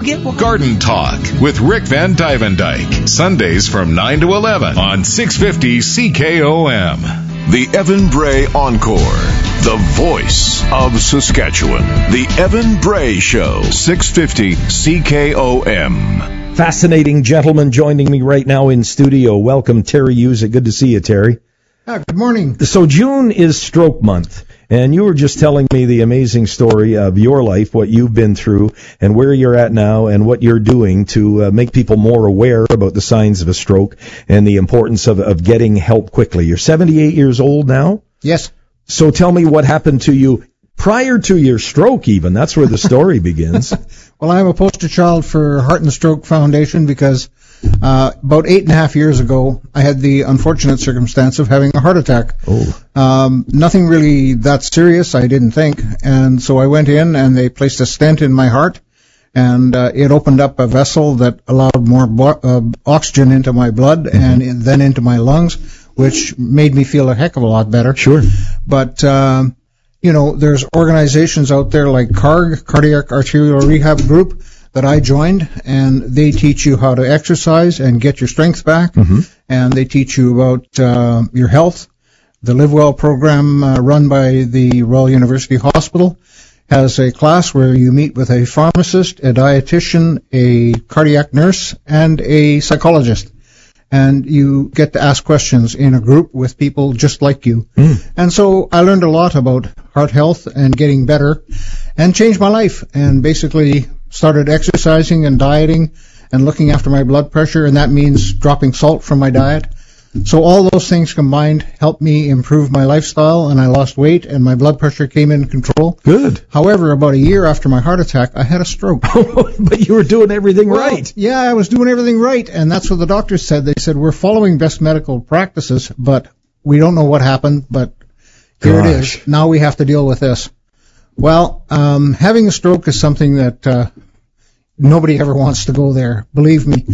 Garden Talk with Rick Van Dyvendijk. Sundays from 9 to 11 on 650 CKOM. The Evan Bray Encore. The voice of Saskatchewan. The Evan Bray Show. 650 CKOM. Fascinating gentleman joining me right now in studio. Welcome, Terry Usick. Good to see you, Terry. Good morning. So June is Stroke Month, and you were just telling me the amazing story of your life, what you've been through, and where you're at now, and what you're doing to make people more aware about the signs of a stroke and the importance of getting help quickly. You're 78 years old now? Yes. So tell me what happened to you prior to your stroke even. That's where the story begins. Well, I'm a poster child for Heart and Stroke Foundation because about 8.5 years ago, I had the unfortunate circumstance of having a heart attack. Nothing really that serious, I didn't think. And so I went in and they placed a stent in my heart, and it opened up a vessel that allowed more oxygen into my blood and then into my lungs, which made me feel a heck of a lot better. Sure. But, there's organizations out there like CARG, Cardiac Arterial Rehab Group, that I joined, and they teach you how to exercise and get your strength back, and they teach you about your health. The Live Well program run by the Royal University Hospital has a class where you meet with a pharmacist, a dietitian, a cardiac nurse, and a psychologist. And you get to ask questions in a group with people just like you. And so I learned a lot about heart health and getting better, and changed my life, and basically started exercising and dieting and looking after my blood pressure, and that means dropping salt from my diet. So all those things combined helped me improve my lifestyle, and I lost weight, and my blood pressure came in control. Good. However, about a year after my heart attack, I had a stroke. But you were doing everything right. Yeah, I was doing everything right, and that's what the doctors said. They said, we're following best medical practices, but we don't know what happened, but here it is. Now we have to deal with this. Well, having a stroke is something that nobody ever wants to go there, believe me.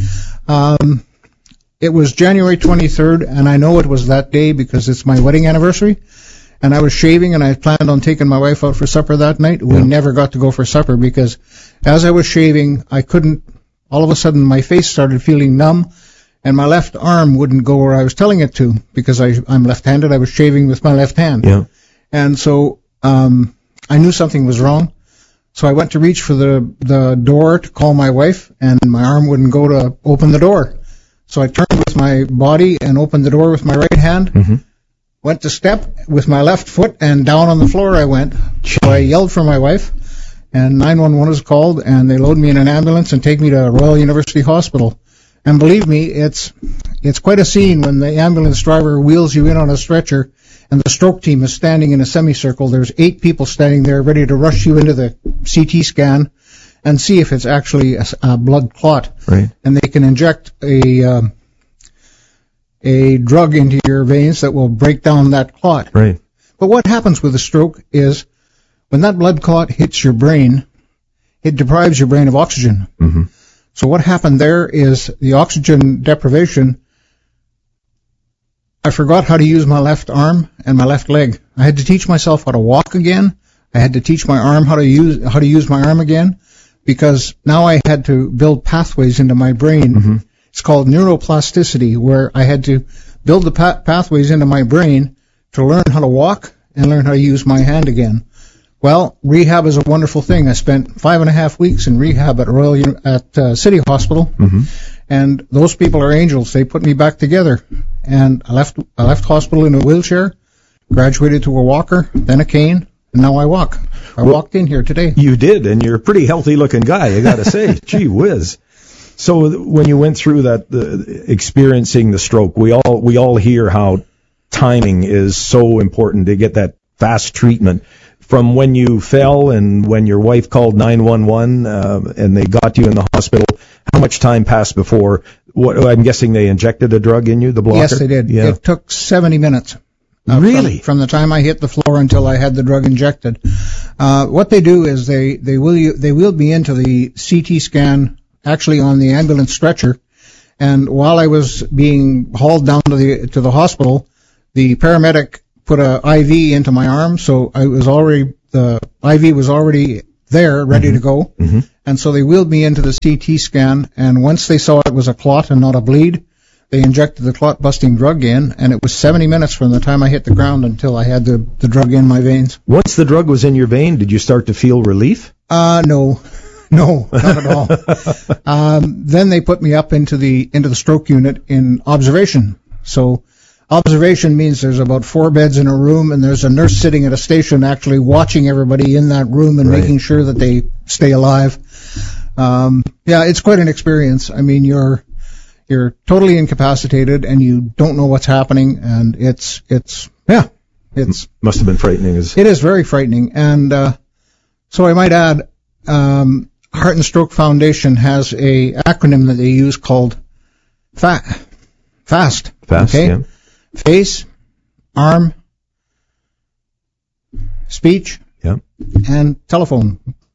It was January 23rd, and I know it was that day because it's my wedding anniversary, and I was shaving, and I planned on taking my wife out for supper that night. We never got to go for supper because as I was shaving, I couldn't, all of a sudden my face started feeling numb, and my left arm wouldn't go where I was telling it to because I'm left-handed. I was shaving with my left hand. Yeah. And so I knew something was wrong. So I went to reach for the door to call my wife, and my arm wouldn't go to open the door. So I turned with my body and opened the door with my right hand, went to step with my left foot, and down on the floor I went. So I yelled for my wife, and 911 was called, and they load me in an ambulance and take me to Royal University Hospital. And believe me, it's quite a scene when the ambulance driver wheels you in on a stretcher, and the stroke team is standing in a semicircle. There's 8 people standing there ready to rush you into the CT scan and see if it's actually a blood clot. Right. And they can inject a drug into your veins that will break down that clot. Right. But what happens with a stroke is when that blood clot hits your brain, it deprives your brain of oxygen. So what happened there is the oxygen deprivation. I forgot how to use my left arm and my left leg. I had to teach myself how to walk again. I had to teach my arm how to use my arm again, because now I had to build pathways into my brain. It's called neuroplasticity, where I had to build the pathways into my brain to learn how to walk and learn how to use my hand again. Well, rehab is a wonderful thing. I spent 5.5 weeks in rehab at City Hospital, and those people are angels. They put me back together, and I left hospital in a wheelchair, graduated to a walker, then a cane, and now I walk. I walked in here today. You did, and you're a pretty healthy-looking guy, I got to say. Gee whiz. So when you went through that, experiencing the stroke, we all hear how timing is so important to get that fast treatment. From when you fell and when your wife called 911 and they got you in the hospital, how much time passed before? I'm guessing they injected a drug in you, the blocker? Yes, they did. Yeah. It took 70 minutes. Really? From the time I hit the floor until I had the drug injected. What they do is they wheeled me into the CT scan, actually on the ambulance stretcher, and while I was being hauled down to the hospital, the paramedic put a IV into my arm, so the IV was already there, ready to go. And And so they wheeled me into the CT scan, and once they saw it was a clot and not a bleed, they injected the clot-busting drug in, and it was 70 minutes from the time I hit the ground until I had the drug in my veins. Once the drug was in your vein, did you start to feel relief? No, not at all. Then they put me up into the stroke unit in observation. So observation means there's about 4 beds in a room, and there's a nurse sitting at a station actually watching everybody in that room and making sure that they stay alive. It's quite an experience. I mean, you're totally incapacitated and you don't know what's happening, and it's must have been frightening. It is very frightening. And so I might add, Heart and Stroke Foundation has a acronym that they use called FAST. FAST, okay? Yeah. Face, arm, speech, and telephone.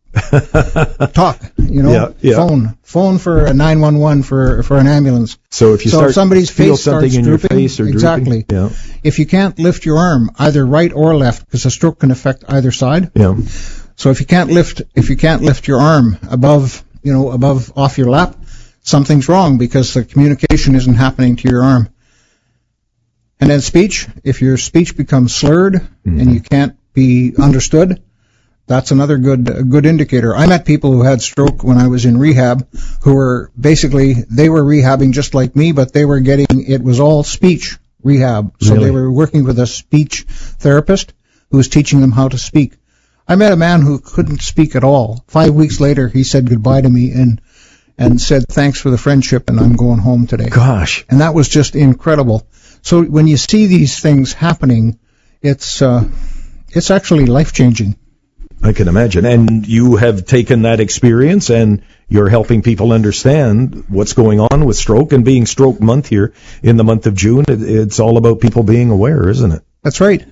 Talk, phone for a 911 for an ambulance. So if you start somebody's feel face something starts in drooping, your face or exactly. drooping, If you can't lift your arm, either right or left, because a stroke can affect either side. Yeah. So if you can't lift your arm above off your lap, something's wrong because the communication isn't happening to your arm. And then speech, if your speech becomes slurred and you can't be understood, that's another good indicator. I met people who had stroke when I was in rehab who were they were rehabbing just like me, but it was all speech rehab. So Really? They were working with a speech therapist who was teaching them how to speak. I met a man who couldn't speak at all. 5 weeks later, he said goodbye to me and said thanks for the friendship, and I'm going home today. Gosh. And that was just incredible. So when you see these things happening, it's actually life-changing. I can imagine. And you have taken that experience and you're helping people understand what's going on with stroke, and being Stroke Month here in the month of June, it's all about people being aware, isn't it? That's right.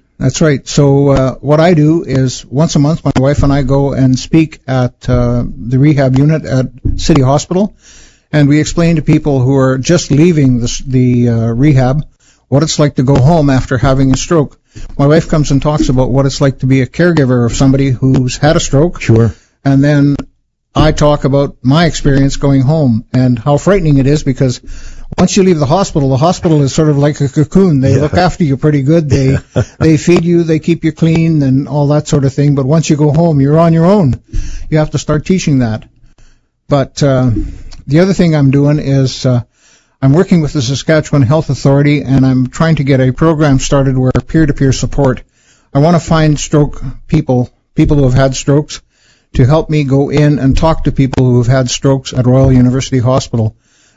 So what I do is once a month, my wife and I go and speak at the rehab unit at City Hospital, and we explain to people who are just leaving the rehab what it's like to go home after having a stroke. My wife comes and talks about what it's like to be a caregiver of somebody who's had a stroke. Sure. And then I talk about my experience going home and how frightening it is, because once you leave the hospital is sort of like a cocoon. They look after you pretty good. They feed you, they keep you clean and all that sort of thing. But once you go home, you're on your own. You have to start teaching that. But the other thing I'm doing is I'm working with the Saskatchewan Health Authority, and I'm trying to get a program started where peer-to-peer support. I want to find stroke people who have had strokes, to help me go in and talk to people who have had strokes at Royal University Hospital.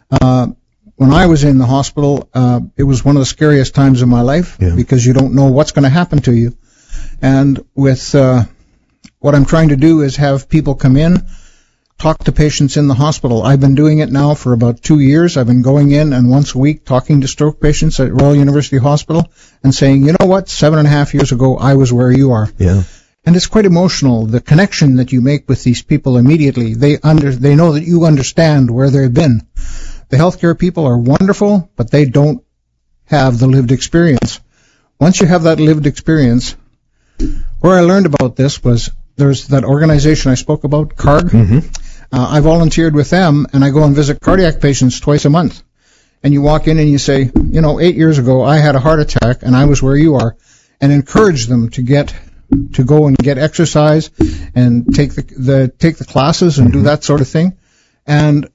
When I was in the hospital, it was one of the scariest times of my life, because you don't know what's going to happen to you. And with what I'm trying to do is have people come in, talk to patients in the hospital. I've been doing it now for about 2 years. I've been going in and once a week talking to stroke patients at Royal University Hospital and saying, you know what, 7.5 years ago, I was where you are. Yeah. And it's quite emotional, the connection that you make with these people immediately. They know that you understand where they've been. The healthcare people are wonderful, but they don't have the lived experience. Once you have that lived experience, where I learned about this was there's that organization I spoke about, CARG. Mm-hmm. I volunteered with them, and I go and visit cardiac patients twice a month. And you walk in and you say, 8 years ago I had a heart attack and I was where you are, and encourage them to go and get exercise and take the classes and do that sort of thing. And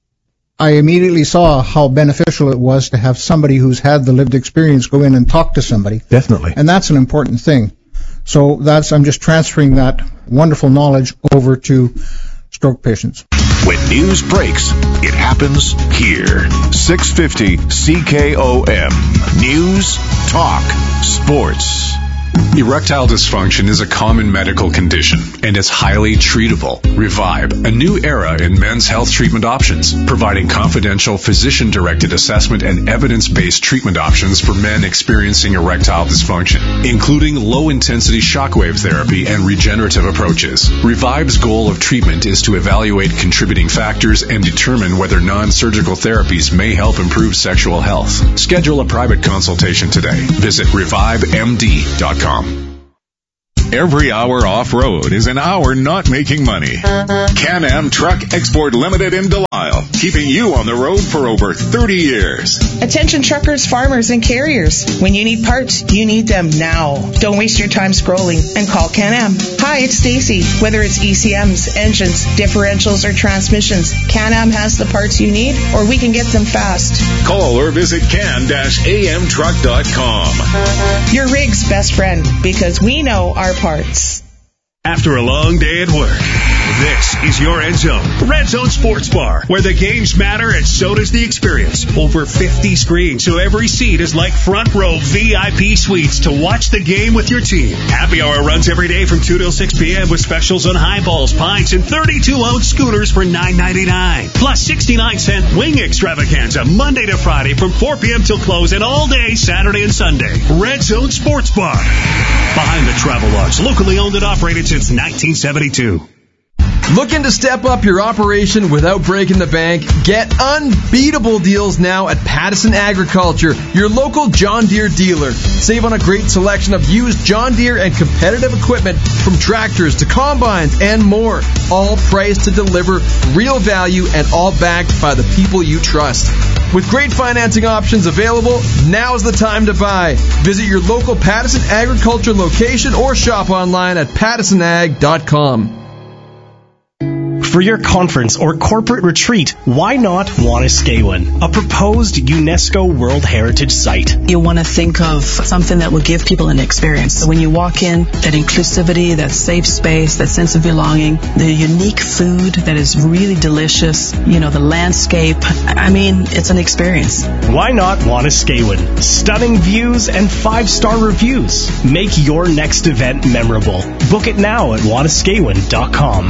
I immediately saw how beneficial it was to have somebody who's had the lived experience go in and talk to somebody. Definitely. And that's an important thing. So I'm just transferring that wonderful knowledge over to stroke patients. When news breaks, it happens here. 650 CKOM. News, talk, sports. Erectile dysfunction is a common medical condition, and it's highly treatable. Revive, a new era in men's health treatment options, providing confidential physician-directed assessment and evidence-based treatment options for men experiencing erectile dysfunction, including low-intensity shockwave therapy and regenerative approaches. Revive's goal of treatment is to evaluate contributing factors and determine whether non-surgical therapies may help improve sexual health. Schedule a private consultation today. Visit revivemd.com. Every hour off-road is an hour not making money. Can-Am Truck Export Limited in Delisle, keeping you on the road for over 30 years. Attention truckers, farmers, and carriers. When you need parts, you need them now. Don't waste your time scrolling and call Can-Am. Hi, it's Stacy. Whether it's ECMs, engines, differentials, or transmissions, Can-Am has the parts you need, or we can get them fast. Call or visit can-amtruck.com. Your rig's best friend, because we know our parts. After a long day at work, this is your Red Zone. Red Zone Sports Bar, where the games matter and so does the experience. Over 50 screens, so every seat is like front row VIP suites to watch the game with your team. Happy hour runs every day from 2 till 6 p.m. with specials on highballs, pints, and 32-ounce scooters for $9.99. Plus 69-cent wing extravaganza Monday to Friday from 4 p.m. till close and all day Saturday and Sunday. Red Zone Sports Bar. Behind the Travel Lodge, locally owned and operated since 1972. Looking to step up your operation without breaking the bank? Get unbeatable deals now at Pattison Agriculture, your local John Deere dealer. Save on a great selection of used John Deere and competitive equipment from tractors to combines and more. All priced to deliver real value and all backed by the people you trust. With great financing options available, now's the time to buy. Visit your local Pattison Agriculture location or shop online at pattisonag.com. For your conference or corporate retreat, why not Wanuskewin, a proposed UNESCO World Heritage Site? You want to think of something that will give people an experience. So when you walk in, that inclusivity, that safe space, that sense of belonging, the unique food that is really delicious, the landscape. I mean, it's an experience. Why not Wanuskewin? Stunning views and 5-star reviews. Make your next event memorable. Book it now at wanuskewin.com.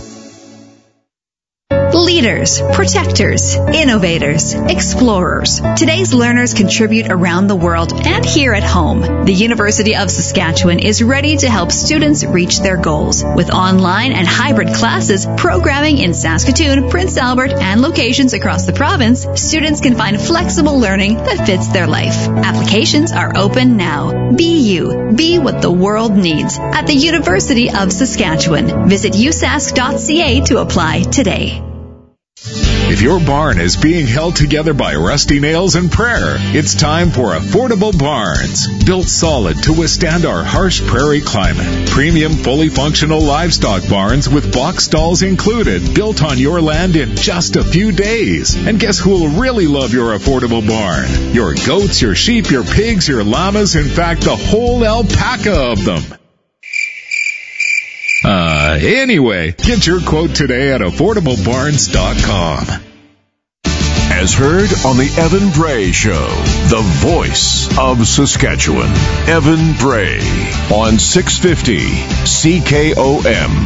Leaders, protectors, innovators, explorers. Today's learners contribute around the world and here at home. The University of Saskatchewan is ready to help students reach their goals. With online and hybrid classes, programming in Saskatoon, Prince Albert, and locations across the province, students can find flexible learning that fits their life. Applications are open now. Be you. Be what the world needs at the University of Saskatchewan. Visit usask.ca to apply today. If your barn is being held together by rusty nails and prayer, it's time for Affordable Barns. Built solid to withstand our harsh prairie climate. Premium, fully functional livestock barns with box stalls included, built on your land in just a few days. And guess who will really love your affordable barn? Your goats, your sheep, your pigs, your llamas, in fact, the whole alpaca of them. Anyway, get your quote today at affordablebarns.com. As heard on the Evan Bray Show, the voice of Saskatchewan. Evan Bray on 650 CKOM.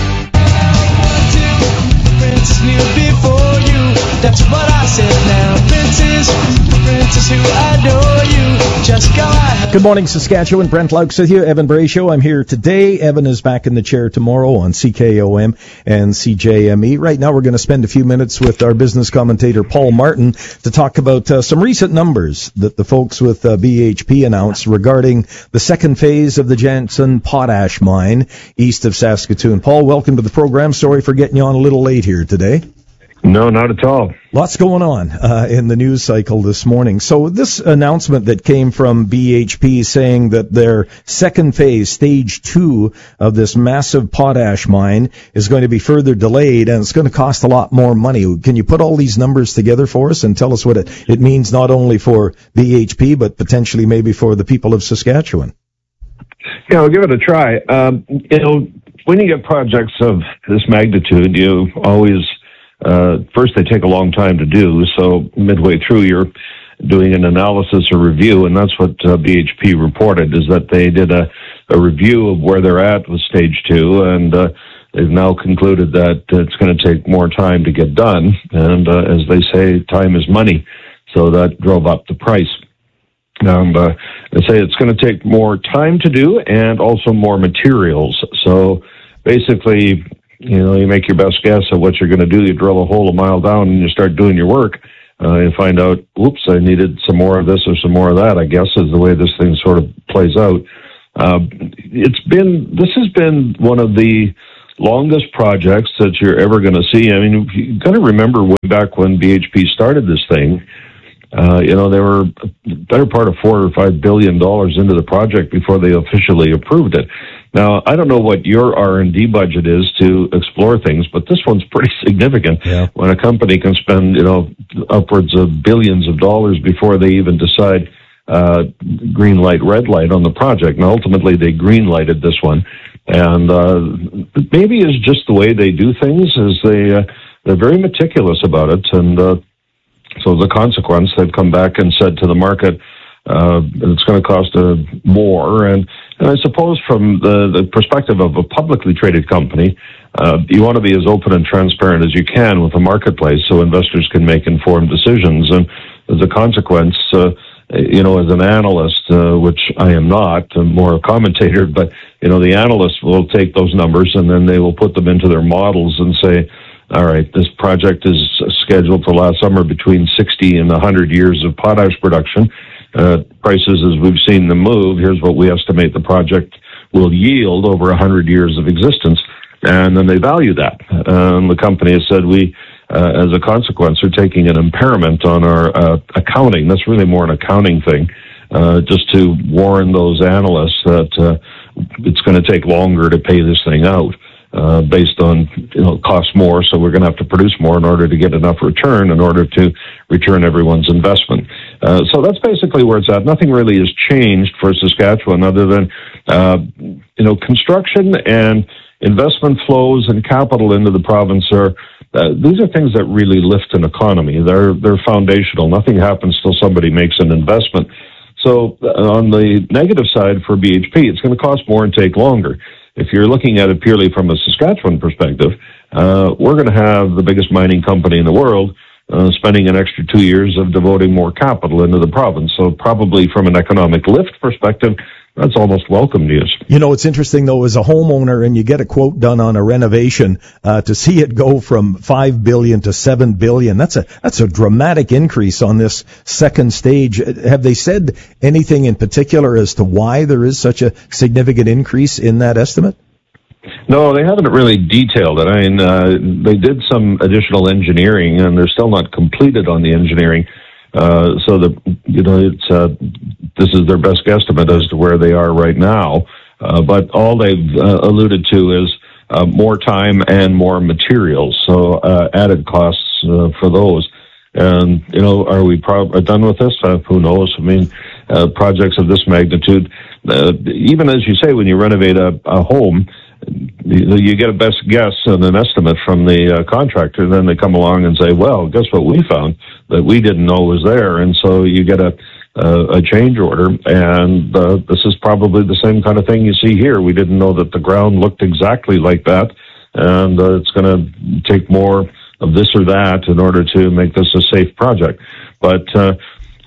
Princess kneel before you. That's what I said now. Princess who adore you. Just go ahead. Good morning, Saskatchewan. Brent Laux with you. Evan Bray Show. I'm here today. Evan is back in the chair tomorrow on CKOM and CJME. Right now, we're going to spend a few minutes with our business commentator, Paul Martin, to talk about some recent numbers that the folks with BHP announced regarding the second phase of the Jansen Potash Mine east of Saskatoon. Paul, welcome to the program. Sorry for getting you on a little late here today. No, not at all. Lots going on in the news cycle this morning. So this announcement that came from BHP saying that their second phase, stage 2 of this massive potash mine is going to be further delayed and it's going to cost a lot more money. Can you put all these numbers together for us and tell us what it means not only for BHP but potentially maybe for the people of Saskatchewan? Yeah, I'll give it a try. When you get projects of this magnitude, you always... first, they take a long time to do, so midway through you're doing an analysis or review, and that's what BHP reported, is that they did a review of where they're at with stage 2, and they've now concluded that it's going to take more time to get done, and as they say, time is money, so that drove up the price. They say it's going to take more time to do and also more materials, so basically... you make your best guess at what you're going to do. You drill a hole a mile down and you start doing your work. You find out, oops, I needed some more of this or some more of that, I guess, is the way this thing sort of plays out. This has been one of the longest projects that you're ever going to see. I mean, you've got to remember way back when BHP started this thing, they were a better part of $4 or $5 billion into the project before they officially approved it. Now, I don't know what your R&D budget is to explore things, but this one's pretty significant. Yeah. When a company can spend, upwards of billions of dollars before they even decide green light, red light on the project. Now, ultimately, they green lighted this one. And maybe it's just the way they do things, is they're very meticulous about it. And so as a consequence, they've come back and said to the market, it's going to cost more. And I suppose from the perspective of a publicly traded company, you want to be as open and transparent as you can with the marketplace so investors can make informed decisions. And as a consequence, as an analyst, which I am not, I'm more a commentator, but, the analysts will take those numbers and then they will put them into their models and say, all right, this project is scheduled to last somewhere between 60 and 100 years of potash production. Prices, as we've seen them move, here's what we estimate the project will yield over 100 years of existence. And then they value that. The company has said we, as a consequence, are taking an impairment on our accounting. That's really more an accounting thing, just to warn those analysts that it's going to take longer to pay this thing out. Based on, costs more, so we're going to have to produce more in order to get enough return in order to return everyone's investment. So that's basically where it's at. Nothing really has changed for Saskatchewan other than, construction and investment flows and capital into the province are, these are things that really lift an economy. They're foundational. Nothing happens till somebody makes an investment. So on the negative side for BHP, it's going to cost more and take longer. If you're looking at it purely from a Saskatchewan perspective, we're going to have the biggest mining company in the world spending an extra 2 years of devoting more capital into the province. So probably from an economic lift perspective, that's almost welcome news. It's interesting, though, as a homeowner, and you get a quote done on a renovation, to see it go from $5 billion to $7 billion, that's a dramatic increase on this second stage. Have they said anything in particular as to why there is such a significant increase in that estimate? No, they haven't really detailed it. I mean, they did some additional engineering, and they're still not completed on the engineering. So that this is their best guesstimate as to where they are right now. But all they've alluded to is more time and more materials, so added costs for those. And are we done with this? Who knows? I mean, projects of this magnitude, even as you say, when you renovate a home, you get a best guess and an estimate from the contractor, and then they come along and say, well, guess what we found that we didn't know was there. And so you get a change order, and this is probably the same kind of thing you see here. We didn't know that the ground looked exactly like that, and it's going to take more of this or that in order to make this a safe project. But at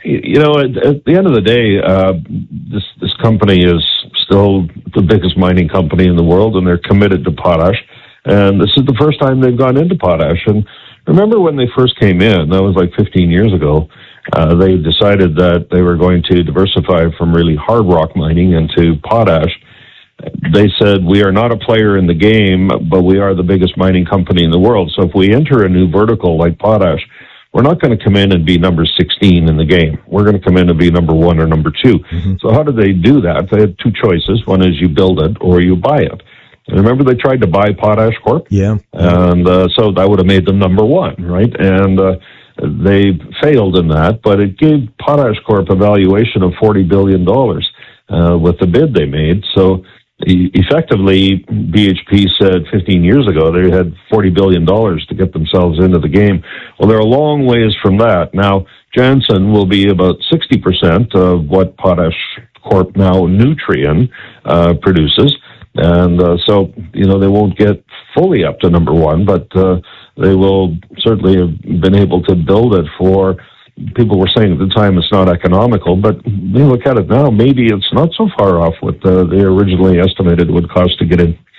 the end of the day, this company is still the biggest mining company in the world, and they're committed to potash. And this is the first time they've gone into potash. And remember when they first came in, that was like 15 years ago, they decided that they were going to diversify from really hard rock mining into potash. They said, we are not a player in the game, but we are the biggest mining company in the world. So if we enter a new vertical like potash, we're not going to come in and be number 16 in the game. We're going to come in and be number 1 or number 2. Mm-hmm. So how did they do that? They had two choices. One is you build it or you buy it. And remember they tried to buy Potash Corp? Yeah. And so that would have made them number 1, right? And they failed in that, but it gave Potash Corp a valuation of $40 billion with the bid they made. So effectively, BHP said 15 years ago they had $40 billion to get themselves into the game. Well, they're a long ways from that. Now, Jansen will be about 60% of what Potash Corp, now Nutrien, produces. And so, they won't get fully up to number 1, but they will certainly have been able to build it for... People were saying at the time it's not economical, but we look at it now, maybe it's not so far off what they originally estimated it would cost to get in.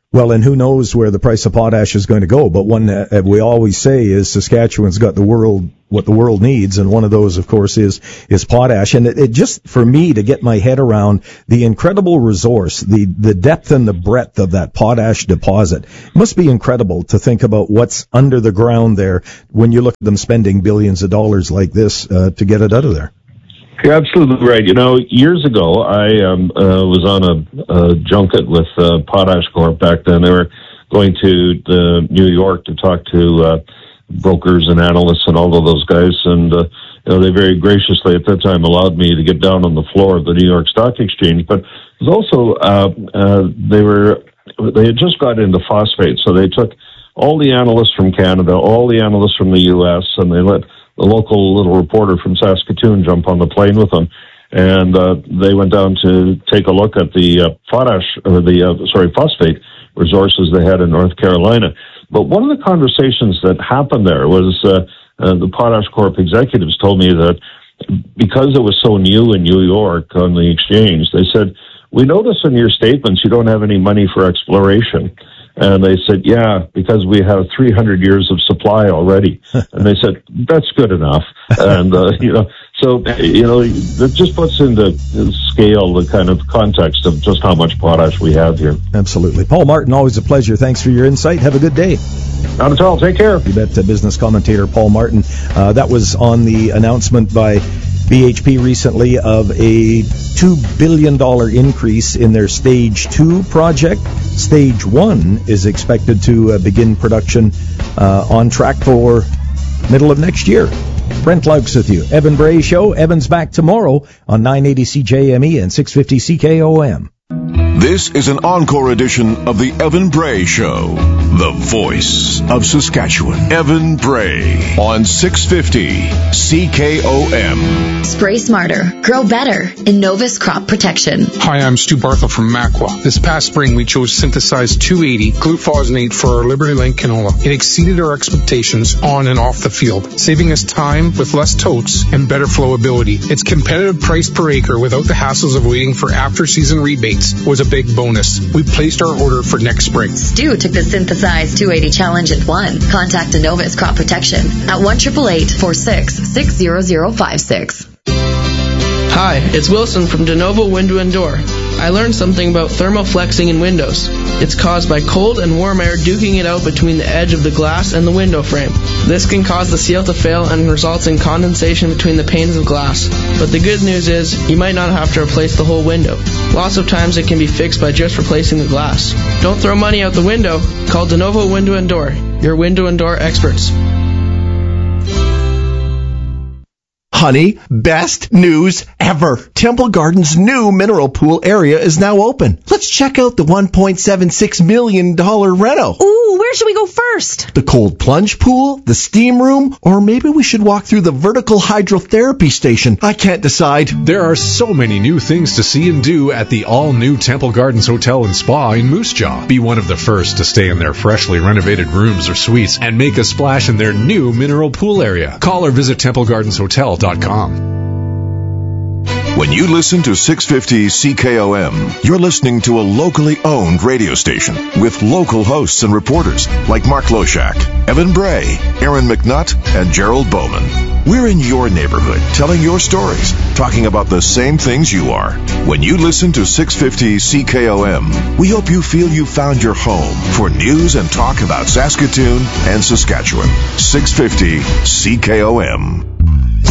Well, and who knows where the price of potash is going to go? But one we always say is Saskatchewan's got what the world needs, and one of those, of course, is potash. And it just, for me, to get my head around the incredible resource, the depth and the breadth of that potash deposit, it must be incredible to think about what's under the ground there when you look at them spending billions of dollars like this to get it out of there. You're absolutely right. Years ago, I was on a junket with Potash Corp back then. They were going to New York to talk to brokers and analysts and all of those guys, and they very graciously at that time allowed me to get down on the floor of the New York Stock Exchange. But it was also they had just got into phosphate, so they took all the analysts from Canada, all the analysts from the U.S., and they let the local little reporter from Saskatoon jump on the plane with them, and they went down to take a look at the phosphate resources they had in North Carolina. But one of the conversations that happened there was the Potash Corp executives told me that because it was so new in New York on the exchange, they said, "We notice in your statements you don't have any money for exploration." And they said, "Yeah, because we have 300 years of supply already." And they said, "That's good enough." And, that just puts into scale the kind of context of just how much potash we have here. Absolutely. Paul Martin, always a pleasure. Thanks for your insight. Have a good day. Not at all. Take care. You bet. Business commentator Paul Martin. That was on the announcement by BHP recently of a $2 billion increase in their Stage 2 project. Stage 1 is expected to begin production on track for middle of next year. Brent Laux with you. Evan Bray Show. Evan's back tomorrow on 980 CJME and 650 CKOM. This is an encore edition of the Evan Bray Show, the voice of Saskatchewan. Evan Bray on 650 CKOM. Spray smarter, grow better. Innovis Crop Protection. Hi, I'm Stu Barthel from Macwa. This past spring, we chose Synthesized 280 glufosinate for our Liberty Link canola. It exceeded our expectations on and off the field, saving us time with less totes and better flowability. Its competitive price per acre without the hassles of waiting for after-season rebates was a big bonus. We placed our order for next spring. Stu took the Synthesized 280 challenge and won. Contact Innovis Crop Protection at 1-888-46-60056. Hi, it's Wilson from DeNovo Window and Door. I learned something about thermoflexing in windows. It's caused by cold and warm air duking it out between the edge of the glass and the window frame. This can cause the seal to fail and results in condensation between the panes of glass. But the good news is, you might not have to replace the whole window. Lots of times it can be fixed by just replacing the glass. Don't throw money out the window. Call DeNovo Window and Door, your window and door experts. Honey, best news ever. Temple Gardens' new mineral pool area is now open. Let's check out the $1.76 million reno. Ooh, where should we go first? The cold plunge pool, the steam room, or maybe we should walk through the vertical hydrotherapy station. I can't decide. There are so many new things to see and do at the all-new Temple Gardens Hotel and Spa in Moose Jaw. Be one of the first to stay in their freshly renovated rooms or suites and make a splash in their new mineral pool area. Call or visit TempleGardensHotel.com. When you listen to 650 CKOM, you're listening to a locally owned radio station with local hosts and reporters like Mark Loshak, Evan Bray, Aaron McNutt, and Gerald Bowman. We're in your neighborhood, telling your stories, talking about the same things you are. When you listen to 650 CKOM, we hope you feel you found your home for news and talk about Saskatoon and Saskatchewan. 650 CKOM.